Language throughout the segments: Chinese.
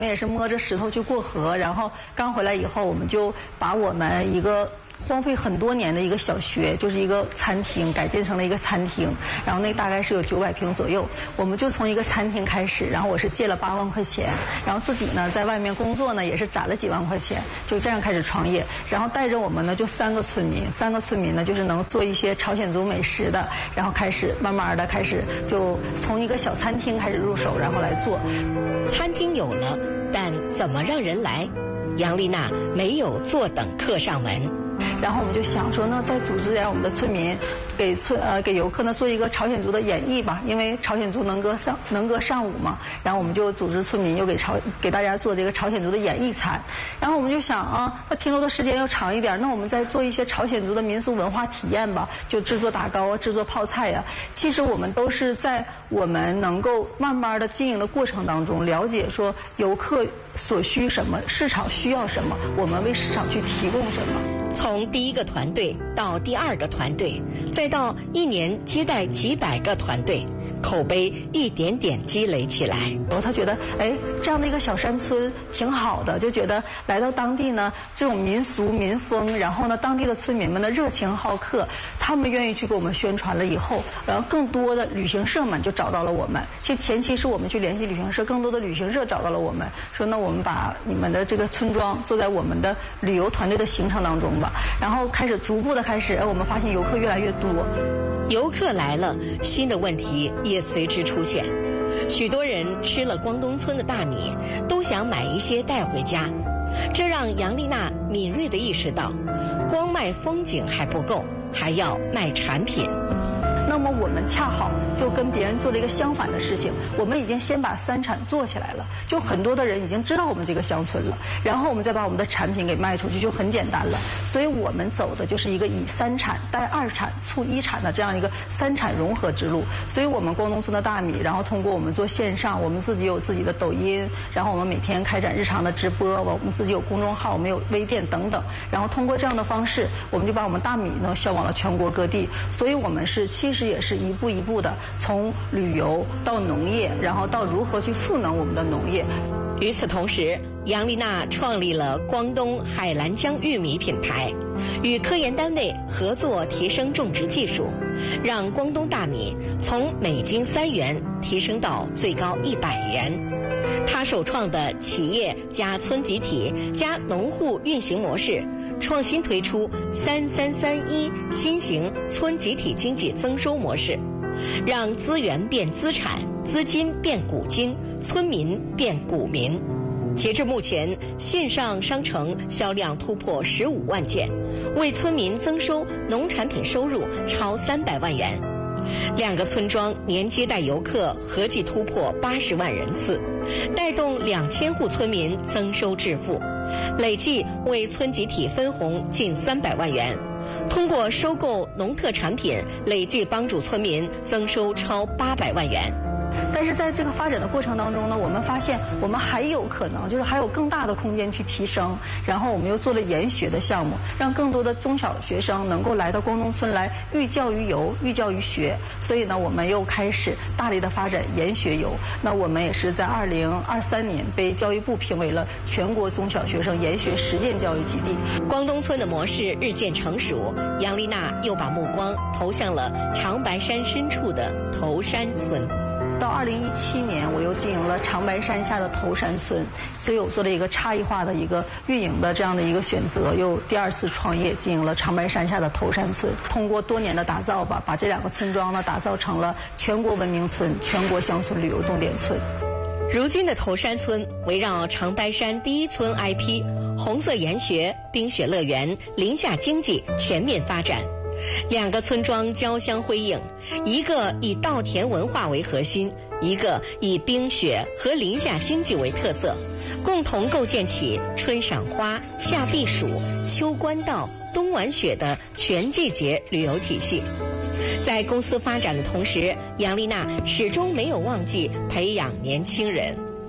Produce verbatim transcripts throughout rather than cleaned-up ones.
我们也是摸着石头去过河，然后刚回来以后，我们就把我们一个荒废很多年的一个小学，就是一个餐厅，改建成了一个餐厅，然后那大概是有九百平左右。我们就从一个餐厅开始，然后我是借了八万块钱，然后自己呢在外面工作呢也是攒了几万块钱，就这样开始创业。然后带着我们呢就三个村民，三个村民呢就是能做一些朝鲜族美食的，然后开始慢慢的开始就从一个小餐厅开始入手，然后来做。 餐厅有了，但怎么让人来？杨丽娜没有坐等客上门。 然后我们就想说呢，再组织点我们的村民，给村呃给游客呢做一个朝鲜族的演绎吧，因为朝鲜族能歌上能歌善舞嘛。然后我们就组织村民又给朝给大家做这个朝鲜族的演绎餐。然后我们就想啊，那停留的时间要长一点，那我们再做一些朝鲜族的民俗文化体验吧，就制作打糕啊，制作泡菜呀、啊。其实我们都是在我们能够慢慢的经营的过程当中，了解说游客所需什么，市场需要什么，我们为市场去提供什么。 从第一个团队到第二个团队，再到一年接待几百个团队，口碑一点点积累起来。 然后他觉得，哎，这样的一个小山村挺好的，就觉得来到当地呢，这种民俗民风，然后呢，当地的村民们的热情好客，他们愿意去给我们宣传了以后，然后更多的旅行社们就找到了我们。其实前期是我们去联系旅行社，更多的旅行社找到了我们，说那我们把你们的这个村庄做在我们的旅游团队的行程当中吧。然后开始逐步的开始，哎，我们发现游客越来越多， 游客来了，新的问题也随之出现。许多人吃了光东村的大米，都想买一些带回家，这让杨丽娜敏锐地意识到，光卖风景还不够，还要卖产品。 那么我们恰好就跟别人做了一个相反的事情，我们已经先把三产做起来了，就很多的人已经知道我们这个乡村了，然后我们再把我们的产品给卖出去，就很简单了。所以我们走的就是一个以三产带二产促一产的这样一个三产融合之路。所以我们光东村的大米，然后通过我们做线上，我们自己有自己的抖音，然后我们每天开展日常的直播，我们自己有公众号，我们有微店等等，然后通过这样的方式，我们就把我们大米呢销往了全国各地。所以我们是其实也是一步一步的从旅游到农业，然后到如何去赋能我们的农业。 与此同时，杨丽娜创立了光东海蓝江玉米品牌，与科研单位合作提升种植技术，让光东大米从每斤三元提升到最高一百元。他首创的企业加村集体加农户运行模式，创新推出三三三一新型村集体经济增收模式，让资源变资产，资金变股金，村民变股民。截至目前，线上商城销量突破十五万件，为村民增收农产品收入超三百万元。两个村庄年接待游客合计突破八十万人次，带动两千户村民增收致富，累计为村集体分红近三百万元。通过收购农特产品，累计帮助村民增收超八百万元。 但是在这个发展的过程当中呢，我们发现我们还有可能，就是还有更大的空间去提升。然后我们又做了研学的项目，让更多的中小学生能够来到光东村来寓教于游，寓教于学。所以呢，我们又开始大力的发展研学游。那我们也是在二零二三年被教育部评为了全国中小学生研学实践教育基地。 光东村的模式日渐成熟，杨丽娜又把目光投向了长白山深处的头山村。 到二零一七年，我又经营了长白山下的头山村，所以我做了一个差异化的一个运营的这样的一个选择，又第二次创业经营了长白山下的头山村。通过多年的打造吧，把这两个村庄呢打造成了全国文明村、全国乡村旅游重点村。 如今的头山村围绕长白山第一村 I P 红色研学、冰雪乐园、林下经济全面发展。两个村庄交相辉映，一个以稻田文化为核心，一个以冰雪和林下经济为特色，共同构建起春赏花、夏避暑、秋观稻、冬玩雪的全季节旅游体系。在公司发展的同时，杨丽娜始终没有忘记培养年轻人。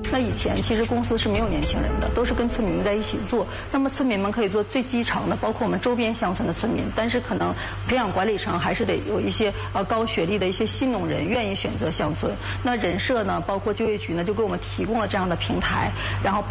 那以前其实公司是没有年轻人的，都是跟村民们在一起做。那么村民们可以做最基层的，包括我们周边乡村的村民，但是可能培养管理层还是得有一些呃高学历的一些新农人愿意选择乡村。那人社呢，包括就业局呢，就给我们提供了这样的平台，然后。